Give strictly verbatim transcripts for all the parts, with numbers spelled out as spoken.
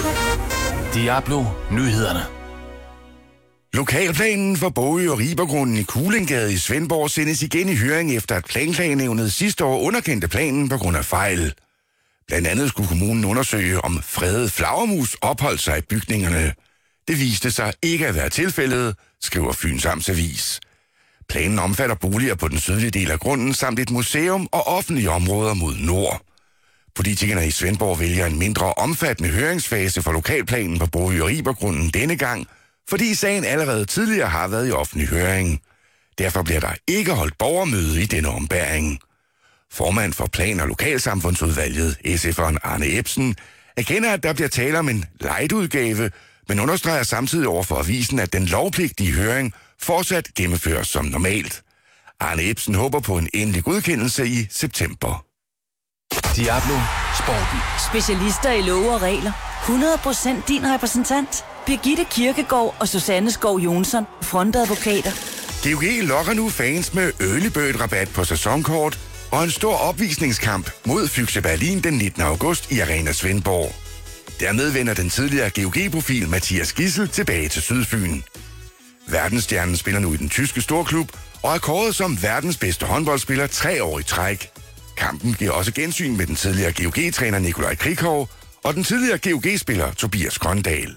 Diablo Nyhederne. Lokalplanen for Bogø og Ribergrunden i Kuhlingade i Svendborg sendes igen i høring efter at planklagenævnet sidste år underkendte planen på grund af fejl. Blandt andet skulle kommunen undersøge, om fredet flagermus opholdt sig i bygningerne. Det viste sig ikke at være tilfældet, skriver Fyns Amtsavis. Planen omfatter boliger på den sydlige del af grunden samt et museum og offentlige områder mod nord. Politikerne i Svendborg vælger en mindre omfattende høringsfase for lokalplanen på Bogø og Ribergrunden denne gang, fordi sagen allerede tidligere har været i offentlig høring. Derfor bliver der ikke holdt borgermøde i denne ombæring. Formand for Plan- og Lokalsamfundsudvalget, S F'eren Arne Ebsen, erkender, at der bliver tale om en light-udgave, men understreger samtidig over for avisen, at den lovpligtige høring fortsat gennemføres som normalt. Arne Ebsen håber på en endelig godkendelse i september. Diablo Sporten. Specialister i love og regler. hundrede procent din repræsentant. Birgitte Kirkegaard og Susanne Skov Jonsson, frontadvokater. G O G lokker nu fans med early bird rabat på sæsonkort og en stor opvisningskamp mod Füchse Berlin den nittende august i Arena Svendborg. Dermed vender den tidligere G O G-profil Mathias Gissel tilbage til Sydfyn. Verdensstjernen spiller nu i den tyske storklub og er kåret som verdens bedste håndboldspiller tre år i træk. Kampen giver også gensyn med den tidligere G O G-træner Nikolaj Krikov og den tidligere G O G-spiller Tobias Grøndal.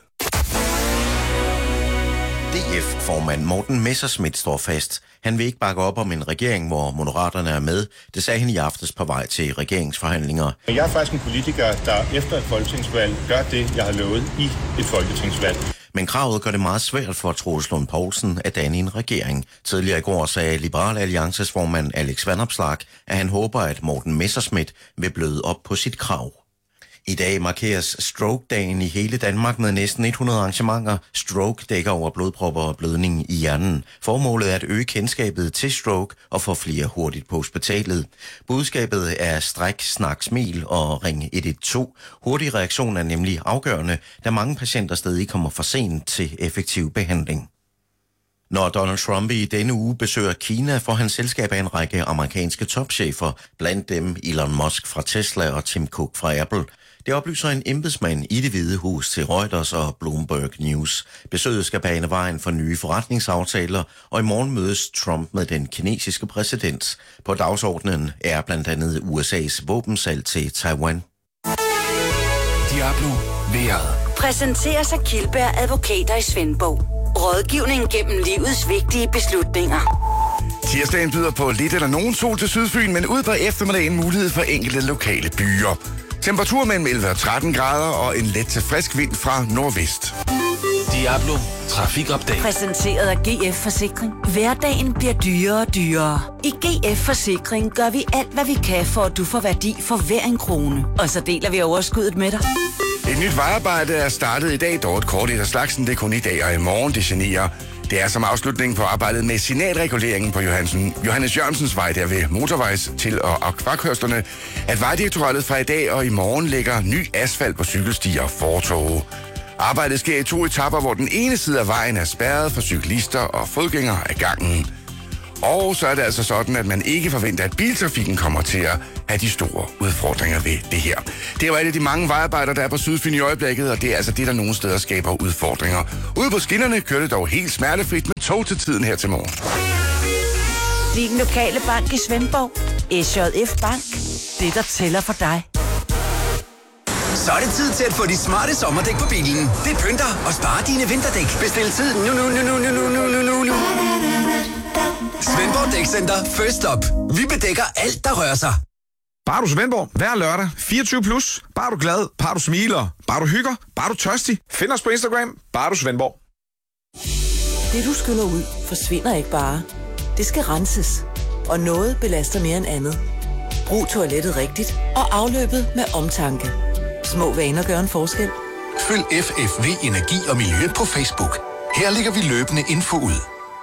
D F-formand Morten Messerschmidt står fast. Han vil ikke bakke op om en regering, hvor Moderaterne er med. Det sagde han i aftes på vej til regeringsforhandlinger. Jeg er faktisk en politiker, der efter et folketingsvalg gør det, jeg har lovet i et folketingsvalg. Men kravet gør det meget svært for Troels Lund Poulsen at danne en regering. Tidligere i går sagde Liberal Alliances formand Alex Vanopslagh, at han håber, at Morten Messerschmidt vil bløde op på sit krav. I dag markeres Stroke-dagen i hele Danmark med næsten hundrede arrangementer. Stroke dækker over blodpropper og blødning i hjernen. Formålet er at øge kendskabet til stroke og få flere hurtigt på hospitalet. Budskabet er stræk, snak, smil og ring et et to. Hurtig reaktion er nemlig afgørende, da mange patienter stadig kommer for sent til effektiv behandling. Når Donald Trump i denne uge besøger Kina, får han selskab af en række amerikanske topchefer, blandt dem Elon Musk fra Tesla og Tim Cook fra Apple. Det oplyser en embedsmand i Det Hvide Hus til Reuters og Bloomberg News. Besøget skal bane vejen for nye forretningsaftaler, og i morgen mødes Trump med den kinesiske præsident. På dagsordenen er blandt andet U S A's våbensalg til Taiwan. Diablo Vejret. Præsenteres af Kildberg Advokater i Svendborg. Rådgivning gennem livets vigtige beslutninger. Tirsdagen byder på lidt eller nogen sol til Sydfyn, men ud på eftermiddagen mulighed for enkelte lokale byer. Temperatur mellem elleve og tretten grader og en let til frisk vind fra nordvest. Diablo Trafikupdate. Præsenteret af G F Forsikring. Hverdagen bliver dyrere og dyrere. I G F Forsikring gør vi alt, hvad vi kan, for at du får værdi for hver en krone. Og så deler vi overskuddet med dig. Et nyt vejarbejde er startet i dag, dog et kort et af slagsen. Det er kun i dag og i morgen, det generer. Det er som afslutning på arbejdet med signalreguleringen på Johansen, Johannes Jørgensens vej der ved motorvejs til og akvakørslerne, at Vejdirektoratet fra i dag og i morgen lægger ny asfalt på cykelstier og fortove. Arbejdet sker i to etapper, hvor den ene side af vejen er spærret for cyklister og fodgængere af gangen. Og så er det altså sådan, at man ikke forventer, at biltrafikken kommer til at have de store udfordringer ved det her. Det er jo alle de mange vejarbejder, der er på Sydfyn i øjeblikket, og det er altså det, der nogle steder skaber udfordringer. Ude på skinnerne kører det dog helt smertefrit med tog til tiden her til morgen. Din lokale bank i Svendborg. S J F Bank. Det, der tæller for dig. Så er det tid til at få de smarte sommerdæk på bilen. Det pynter og sparer dine vinterdæk. Bestil tid nu, nu, nu, nu, nu, nu, nu, nu, nu. Svendborg Dækcenter. First up. Vi bedækker alt, der rører sig. Bare du Svendborg, hver lørdag, fireogtyve plus. Bare du glad, bare du smiler, bare du hygger, bare du tørstig. Find os på Instagram, bare du Svendborg. Det du skyller ud, forsvinder ikke bare. Det skal renses. Og noget belaster mere end andet. Brug toilettet rigtigt og afløbet med omtanke. Små vaner gør en forskel. Følg F F V Energi og Miljø på Facebook. Her lægger vi løbende info ud.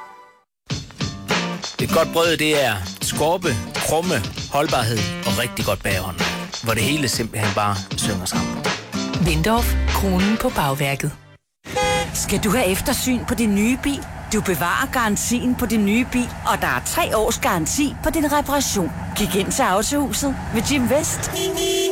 Et godt brød, det er skorpe, krumme, holdbarhed og rigtig godt bagånd. Hvor det hele simpelthen bare synger sammen. Windorf, kronen på bagværket. Skal du have eftersyn på din nye bil? Du bevarer garantien på din nye bil, og der er tre års garanti på din reparation. Kig ind til Autohuset med Jim Vest.